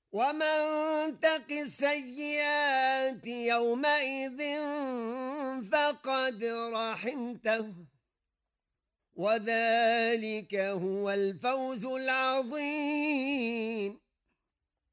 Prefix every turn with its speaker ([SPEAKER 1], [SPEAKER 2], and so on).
[SPEAKER 1] ومن تق السيئات يومئذ فقد رحمته وذلك هو الفوز العظيم.